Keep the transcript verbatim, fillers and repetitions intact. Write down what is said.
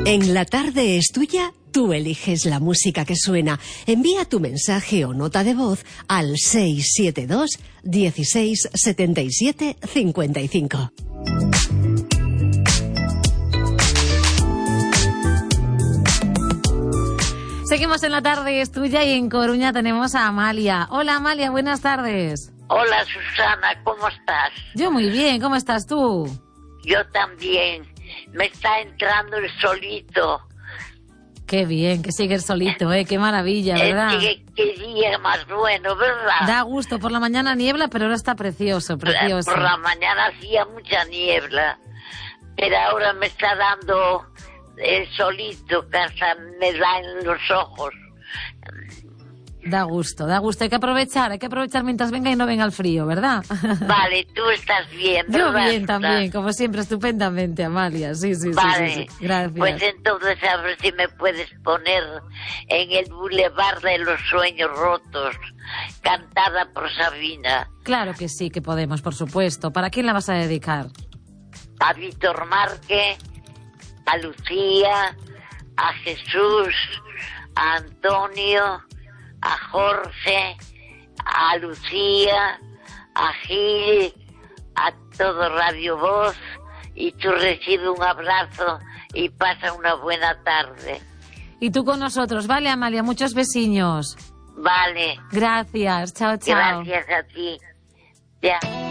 En La Tarde es Tuya, tú eliges la música que suena. Envía tu mensaje o nota de voz al seis siete dos, dieciséis, setenta y siete, cincuenta y cinco. Seguimos en La Tarde es Tuya y en Coruña tenemos a Amalia. Hola Amalia, buenas tardes. Hola Susana, ¿cómo estás? Yo muy bien, ¿cómo estás tú? Yo también. Me está entrando el solito. Qué bien, que sigue el solito, ¿eh? Qué maravilla, ¿verdad? Eh, qué, qué día más bueno, ¿verdad? Da gusto, por la mañana niebla, pero ahora está precioso, precioso. Por la mañana hacía mucha niebla, pero ahora me está dando el solito, que hasta me da en los ojos. Da gusto, da gusto. Hay que aprovechar, hay que aprovechar mientras venga y no venga el frío, ¿verdad? Vale, tú estás bien, ¿verdad? Yo bien ¿Estás? también, como siempre, estupendamente, Amalia. Sí, sí, vale. sí, sí, sí. Gracias. Pues entonces a ver si me puedes poner en el Boulevard de los Sueños Rotos, cantada por Sabina. Claro que sí, que podemos, por supuesto. ¿Para quién la vas a dedicar? A Víctor Márquez, a Lucía, a Jesús, a Antonio, a Jorge, a Lucía, a Gil, a todo Radio Voz, y tú recibes un abrazo y pasa una buena tarde. Y tú con nosotros, ¿vale, Amalia? Muchos besiños. Vale. Gracias, chao, chao. Gracias a ti. Ya.